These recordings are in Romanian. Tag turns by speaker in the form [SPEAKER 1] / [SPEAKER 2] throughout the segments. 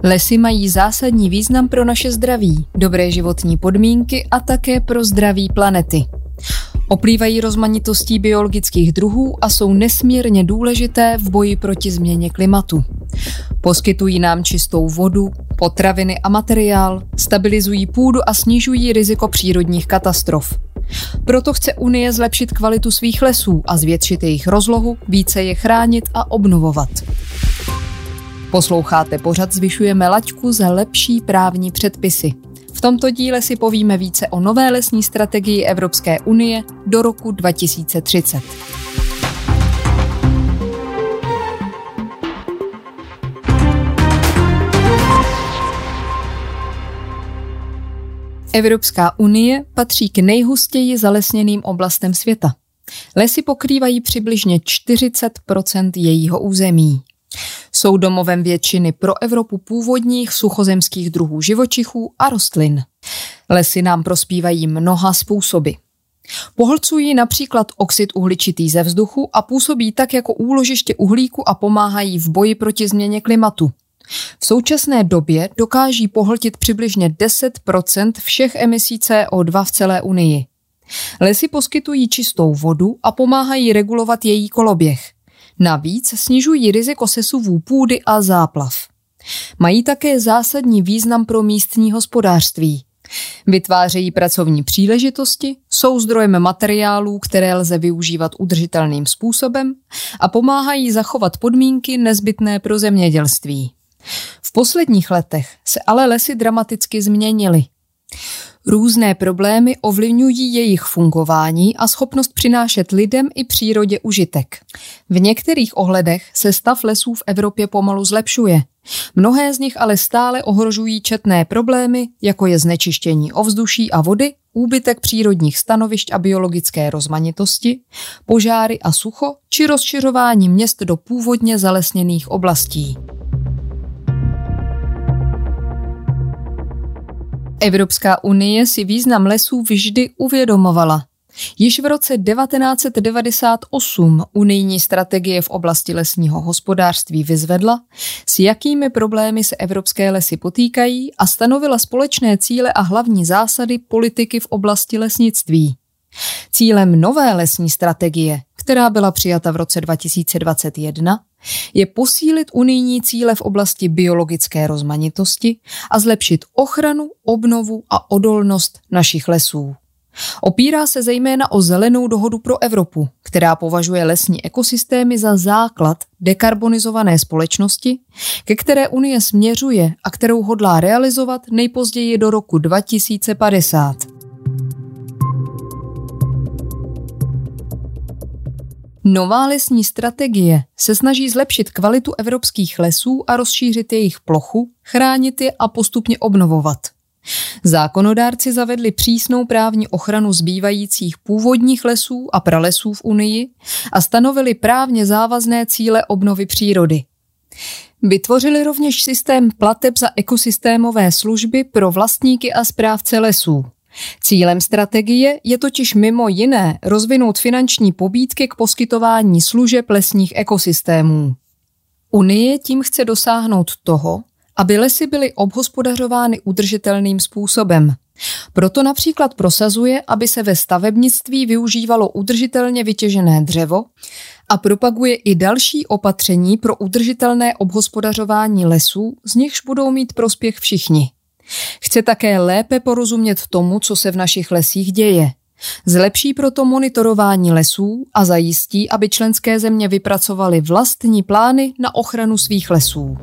[SPEAKER 1] Lesy mají zásadní význam pro naše zdraví, dobré životní podmínky a také pro zdraví planety. Oplývají rozmanitostí biologických druhů a jsou nesmírně důležité v boji proti změně klimatu. Poskytují nám čistou vodu, potraviny a materiál, stabilizují půdu a snižují riziko přírodních katastrof. Proto chce Unie zlepšit kvalitu svých lesů a zvětšit jejich rozlohu, více je chránit a obnovovat. Posloucháte pořad Zvyšujeme laťku za lepší právní předpisy. V tomto díle si povíme více o nové lesní strategii Evropské unie do roku 2030. Evropská unie patří k nejhustěji zalesněným oblastem světa. Lesy pokrývají přibližně 40% jejího území. Jsou domovem většiny pro Evropu původních suchozemských druhů živočichů a rostlin. Lesy nám prospívají mnoha způsoby. Pohlcují například oxid uhličitý ze vzduchu a působí tak jako úložiště uhlíku a pomáhají v boji proti změně klimatu. V současné době dokáží pohltit přibližně 10% všech emisí CO2 v celé Unii. Lesy poskytují čistou vodu a pomáhají regulovat její koloběh. Navíc snižují riziko sesuvů půdy a záplav. Mají také zásadní význam pro místní hospodářství. Vytvářejí pracovní příležitosti, jsou zdrojem materiálů, které lze využívat udržitelným způsobem a pomáhají zachovat podmínky nezbytné pro zemědělství. V posledních letech se ale lesy dramaticky změnily. Různé problémy ovlivňují jejich fungování a schopnost přinášet lidem i přírodě užitek. V některých ohledech se stav lesů v Evropě pomalu zlepšuje. Mnohé z nich ale stále ohrožují četné problémy, jako je znečištění ovzduší a vody, úbytek přírodních stanovišť a biologické rozmanitosti, požáry a sucho či rozšiřování měst do původně zalesněných oblastí. Evropská unie si význam lesů vždy uvědomovala. Již v roce 1998 unijní strategie v oblasti lesního hospodářství vyzvedla, s jakými problémy se evropské lesy potýkají a stanovila společné cíle a hlavní zásady politiky v oblasti lesnictví. Cílem nové lesní strategie, která byla přijata v roce 2021, je posílit unijní cíle v oblasti biologické rozmanitosti a zlepšit ochranu, obnovu a odolnost našich lesů. Opírá se zejména o zelenou dohodu pro Evropu, která považuje lesní ekosystémy za základ dekarbonizované společnosti, ke které Unie směřuje a kterou hodlá realizovat nejpozději do roku 2050. Nová lesní strategie se snaží zlepšit kvalitu evropských lesů a rozšířit jejich plochu, chránit je a postupně obnovovat. Zákonodárci zavedli přísnou právní ochranu zbývajících původních lesů a pralesů v Unii a stanovili právně závazné cíle obnovy přírody. Vytvořili rovněž systém plateb za ekosystémové služby pro vlastníky a správce lesů. Cílem strategie je totiž mimo jiné rozvinout finanční pobídky k poskytování služeb lesních ekosystémů. Unie tím chce dosáhnout toho, aby lesy byly obhospodařovány udržitelným způsobem. Proto například prosazuje, aby se ve stavebnictví využívalo udržitelně vytěžené dřevo a propaguje i další opatření pro udržitelné obhospodařování lesů, z nichž budou mít prospěch všichni. Chce také lépe porozumět tomu, co se v našich lesích děje. Zlepší proto monitorování lesů a zajistí, aby členské země vypracovaly vlastní plány na ochranu svých lesů.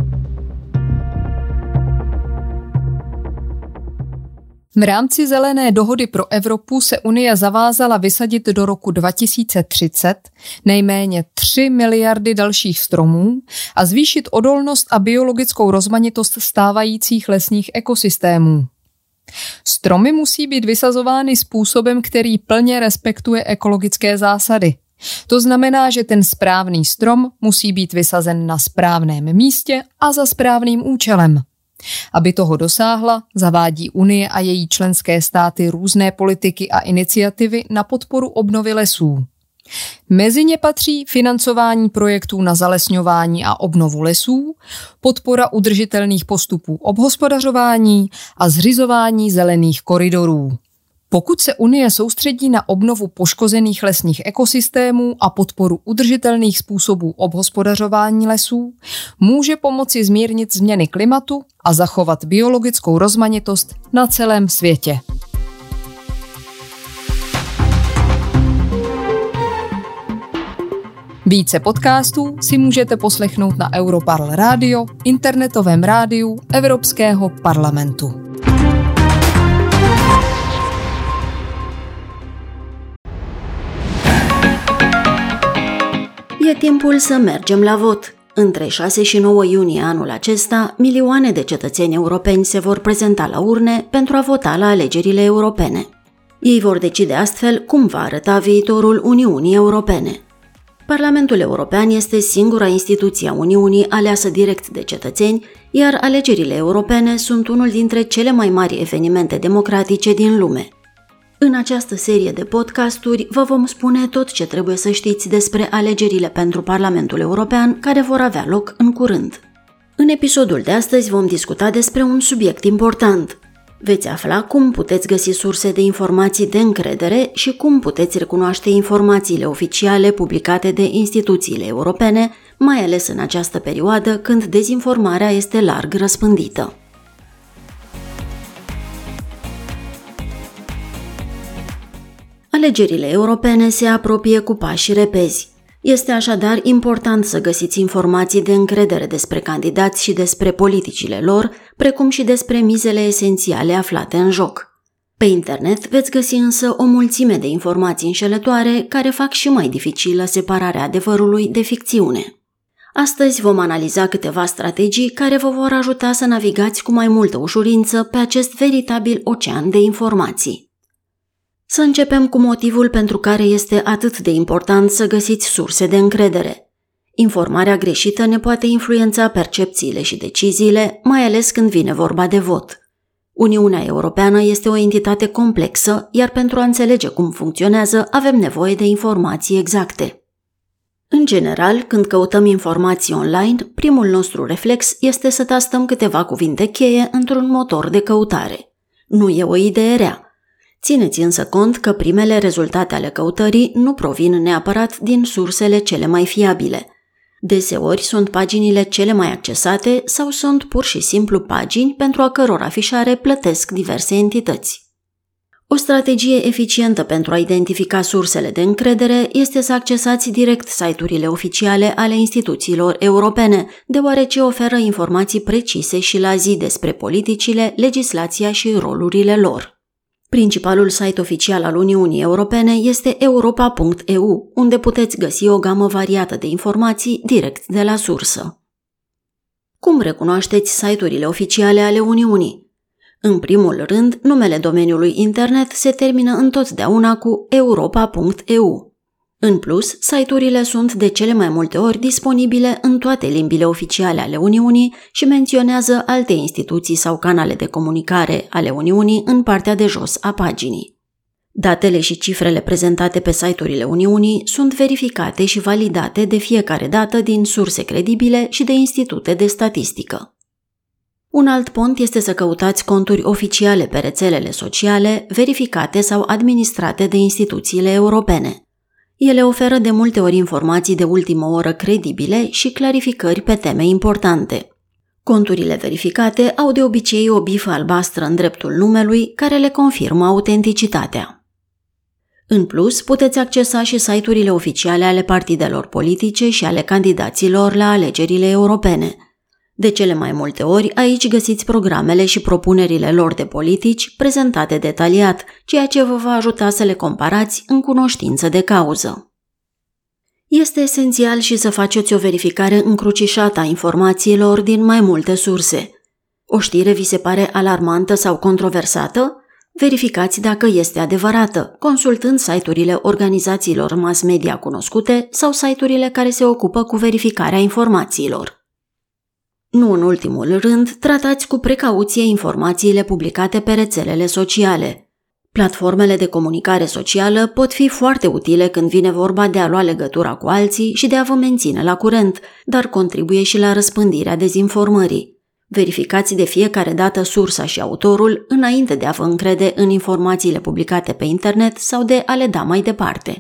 [SPEAKER 1] V rámci Zelené dohody pro Evropu se Unie zavázala vysadit do roku 2030 nejméně 3 miliardy dalších stromů a zvýšit odolnost a biologickou rozmanitost stávajících lesních ekosystémů. Stromy musí být vysazovány způsobem, který plně respektuje ekologické zásady. To znamená, že ten správný strom musí být vysazen na správném místě a za správným účelem. Aby toho dosáhla, zavádí Unie a její členské státy různé politiky a iniciativy na podporu obnovy lesů. Mezi ně patří financování projektů na zalesňování a obnovu lesů, podpora udržitelných postupů obhospodařování a zřizování zelených koridorů. Pokud se Unie soustředí na obnovu poškozených lesních ekosystémů a podporu udržitelných způsobů obhospodařování lesů, může pomoci zmírnit změny klimatu a zachovat biologickou rozmanitost na celém světě. Více podcastů si můžete poslechnout na Europarl Radio, internetovém rádiu Evropského parlamentu.
[SPEAKER 2] E timpul să mergem la vot. Între 6 și 9 iunie anul acesta, milioane de cetățeni europeni se vor prezenta la urne pentru a vota la alegerile europene. Ei vor decide astfel cum va arăta viitorul Uniunii Europene. Parlamentul European este singura instituție a Uniunii aleasă direct de cetățeni, iar alegerile europene sunt unul dintre cele mai mari evenimente democratice din lume. În această serie de podcasturi vă vom spune tot ce trebuie să știți despre alegerile pentru Parlamentul European care vor avea loc în curând. În episodul de astăzi vom discuta despre un subiect important. Veți afla cum puteți găsi surse de informații de încredere și cum puteți recunoaște informațiile oficiale publicate de instituțiile europene, mai ales în această perioadă când dezinformarea este larg răspândită. Alegerile europene se apropie cu pași repezi. Este așadar important să găsiți informații de încredere despre candidați și despre politicile lor, precum și despre mizele esențiale aflate în joc. Pe internet veți găsi însă o mulțime de informații înșelătoare care fac și mai dificilă separarea adevărului de ficțiune. Astăzi vom analiza câteva strategii care vă vor ajuta să navigați cu mai multă ușurință pe acest veritabil ocean de informații. Să începem cu motivul pentru care este atât de important să găsiți surse de încredere. Informarea greșită ne poate influența percepțiile și deciziile, mai ales când vine vorba de vot. Uniunea Europeană este o entitate complexă, iar pentru a înțelege cum funcționează, avem nevoie de informații exacte. În general, când căutăm informații online, primul nostru reflex este să tastăm câteva cuvinte cheie într-un motor de căutare. Nu e o idee rea. Țineți însă cont că primele rezultate ale căutării nu provin neapărat din sursele cele mai fiabile. Deseori sunt paginile cele mai accesate sau sunt pur și simplu pagini pentru a căror afișare plătesc diverse entități. O strategie eficientă pentru a identifica sursele de încredere este să accesați direct site-urile oficiale ale instituțiilor europene, deoarece oferă informații precise și la zi despre politicile, legislația și rolurile lor. Principalul site oficial al Uniunii Europene este europa.eu, unde puteți găsi o gamă variată de informații direct de la sursă. Cum recunoașteți site-urile oficiale ale Uniunii? În primul rând, numele domeniului internet se termină întotdeauna cu europa.eu. În plus, site-urile sunt de cele mai multe ori disponibile în toate limbile oficiale ale Uniunii și menționează alte instituții sau canale de comunicare ale Uniunii în partea de jos a paginii. Datele și cifrele prezentate pe site-urile Uniunii sunt verificate și validate de fiecare dată din surse credibile și de institute de statistică. Un alt pont este să căutați conturi oficiale pe rețelele sociale, verificate sau administrate de instituțiile europene. Ele oferă de multe ori informații de ultimă oră credibile și clarificări pe teme importante. Conturile verificate au de obicei o bifă albastră în dreptul numelui care le confirmă autenticitatea. În plus, puteți accesa și site-urile oficiale ale partidelor politice și ale candidaților la alegerile europene. De cele mai multe ori, aici găsiți programele și propunerile lor de politici prezentate detaliat, ceea ce vă va ajuta să le comparați în cunoștință de cauză. Este esențial și să faceți o verificare încrucișată a informațiilor din mai multe surse. O știre vi se pare alarmantă sau controversată? Verificați dacă este adevărată, consultând site-urile organizațiilor mass media cunoscute sau site-urile care se ocupă cu verificarea informațiilor. Nu în ultimul rând, tratați cu precauție informațiile publicate pe rețelele sociale. Platformele de comunicare socială pot fi foarte utile când vine vorba de a lua legătura cu alții și de a vă menține la curent, dar contribuie și la răspândirea dezinformării. Verificați de fiecare dată sursa și autorul înainte de a vă încrede în informațiile publicate pe internet sau de a le da mai departe.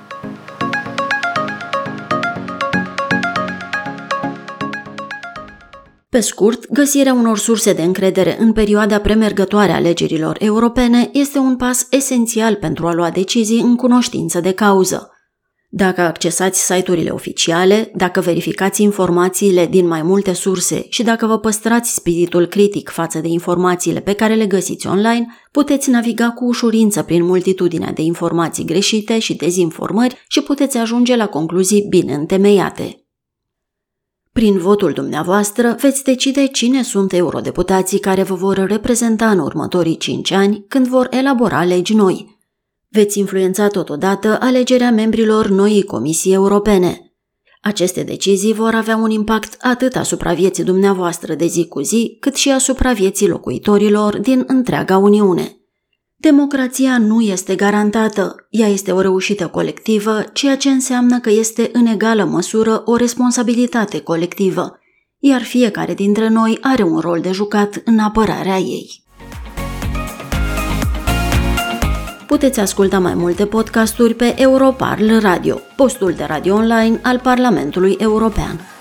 [SPEAKER 2] Pe scurt, găsirea unor surse de încredere în perioada premergătoare a alegerilor europene este un pas esențial pentru a lua decizii în cunoștință de cauză. Dacă accesați site-urile oficiale, dacă verificați informațiile din mai multe surse și dacă vă păstrați spiritul critic față de informațiile pe care le găsiți online, puteți naviga cu ușurință prin multitudinea de informații greșite și dezinformări și puteți ajunge la concluzii bine întemeiate. Prin votul dumneavoastră veți decide cine sunt eurodeputații care vă vor reprezenta în următorii 5 ani când vor elabora legi noi. Veți influența totodată alegerea membrilor noii Comisii Europene. Aceste decizii vor avea un impact atât asupra vieții dumneavoastră de zi cu zi, cât și asupra vieții locuitorilor din întreaga Uniune. Democrația nu este garantată, ea este o reușită colectivă, ceea ce înseamnă că este în egală măsură o responsabilitate colectivă, iar fiecare dintre noi are un rol de jucat în apărarea ei. Puteți asculta mai multe podcasturi pe Europarl Radio, postul de radio online al Parlamentului European.